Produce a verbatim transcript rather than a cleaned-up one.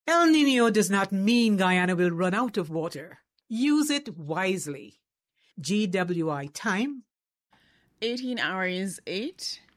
El Niño does not mean Guyana will run out of water. Use it wisely. G W I time. eighteen hours, eight.